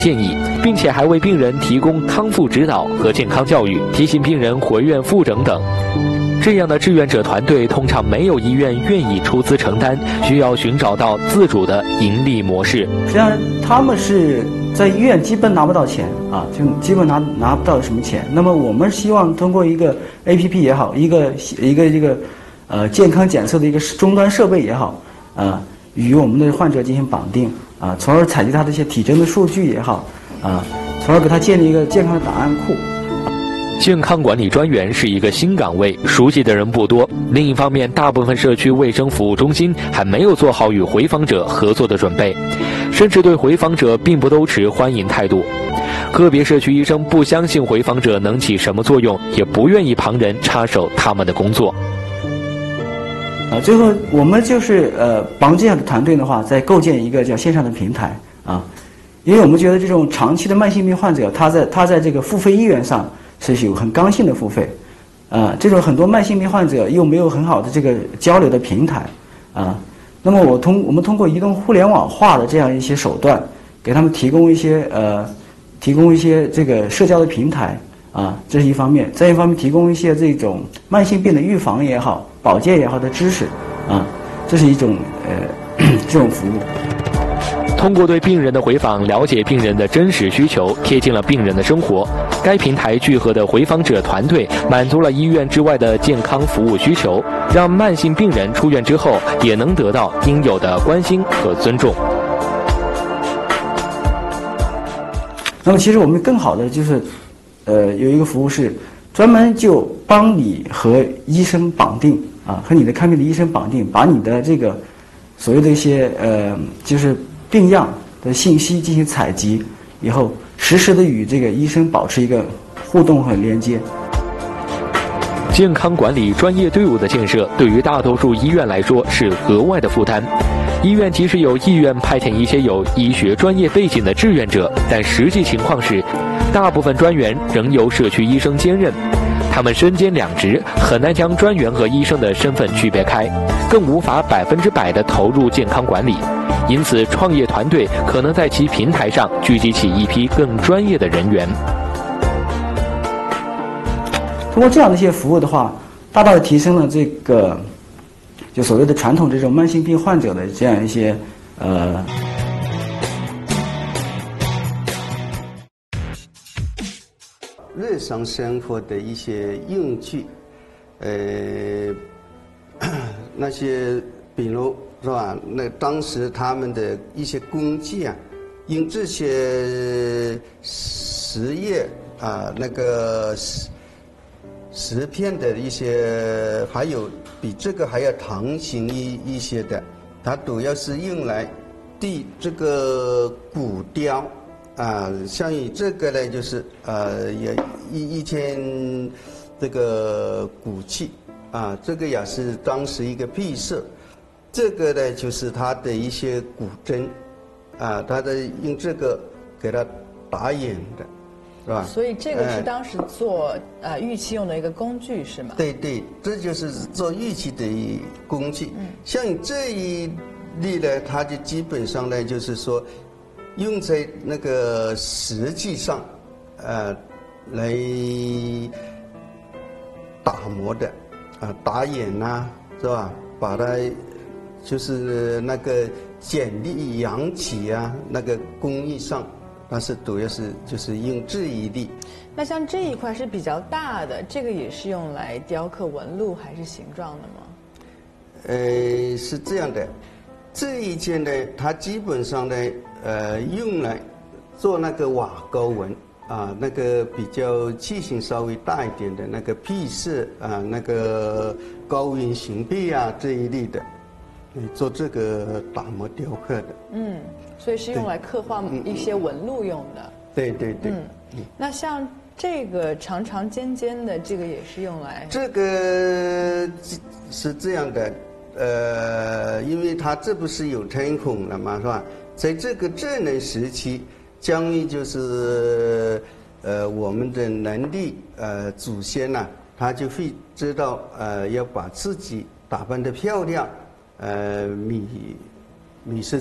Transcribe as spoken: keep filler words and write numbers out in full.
建议，并且还为病人提供康复指导和健康教育，提醒病人回院复诊等。这样的志愿者团队通常没有医院愿意出资承担，需要寻找到自主的盈利模式。 实际上，他们是在医院基本拿不到钱啊，就基本拿拿不到什么钱。那么我们希望通过一个 A P P 也好，一个一个一个呃健康检测的一个终端设备也好，啊，与我们的患者进行绑定啊，从而采集他的一些体征的数据也好啊，从而给他建立一个健康的档案库。 健康管理专员是一个新岗位，熟悉的人不多。另一方面，大部分社区卫生服务中心还没有做好与回访者合作的准备，甚至对回访者并不都持欢迎态度。个别社区医生不相信回访者能起什么作用，也不愿意旁人插手他们的工作。 啊，最后我们就是呃帮这样的团队的话，在构建一个叫线上的平台啊，因为我们觉得这种长期的慢性病患者，他在他在这个付费意愿上是有很刚性的付费，啊，这种很多慢性病患者又没有很好的这个交流的平台，啊，那么我通我们通过移动互联网化的这样一些手段，给他们提供一些呃，提供一些这个社交的平台，啊，这是一方面；再一方面，提供一些这种慢性病的预防也好、保健也好的知识，啊，这是一种呃这种服务。 通过对病人的回访，了解病人的真实需求，贴近了病人的生活。该平台聚合的回访者团队，满足了医院之外的健康服务需求，让慢性病人出院之后也能得到应有的关心和尊重。 那么，其实我们更好的就是，呃，有一个服务是专门就帮你和医生绑定啊，和你的看病的医生绑定，把你的这个所谓的一些呃，就是病样的信息进行采集，以后实时的与这个医生保持一个互动和连接。 健康管理专业队伍的建设，对于大多数医院来说是额外的负担。医院即使有意愿派遣一些有医学专业背景的志愿者，但实际情况是，大部分专员仍由社区医生兼任。他们身兼两职，很难将专员和医生的身份区别开，更无法百分之百地投入健康管理。因此，创业团队可能在其平台上聚集起一批更专业的人员。 通过这样的一些服务的话，大大的提升了这个就所谓的传统这种慢性病患者的这样一些呃。 日常生活的一些用具，呃，那些比如是吧？那当时他们的一些工具啊，用这些实验啊，那个石石片的一些，还有比这个还要长形一一些的，它主要是用来对这个骨雕。啊，像以这个呢，就是呃，也一一件这个骨器啊，这个也是当时一个配色。这个呢，就是它的一些骨针啊，它的用这个给它打眼的，是吧？ 所以这个是当时做呃玉器用的一个工具，是吗？ 对对，这就是做玉器的工具。嗯，像这一例呢，它就基本上呢，就是说。用在那个实际上，呃，来打磨的，啊，打眼呐、啊，是吧？把它就是那个剪力扬起啊，那个工艺上，但是主要是就是用这一例。 那像这一块是比较大的，这个也是用来雕刻纹路还是形状的吗？ 呃，是这样的。这一件呢，它基本上呢，呃，用来做那个瓦膏纹啊，那个比较器型稍微大一点的那个配饰啊，那个高圆形背啊这一类的，做这个打磨雕刻的。嗯， 所以是用来刻画一些纹路用的。 对对对。 嗯，那像这个长长尖尖的，这个也是用来。 这个是这样的。呃，因为它这不是有针孔了嘛，是吧？在这个智能时期，将于就是呃我们的能力呃祖先呐、啊，他就会知道呃要把自己打扮得漂亮，呃米米是。